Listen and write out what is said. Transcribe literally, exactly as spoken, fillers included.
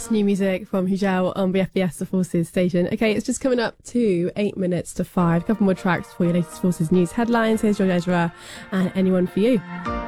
That's new music from Hujel on B F B S, the Forces station. Okay, it's just coming up to eight minutes to five. A couple more tracks for your latest Forces news headlines. Here's George Ezra and Anyone for You.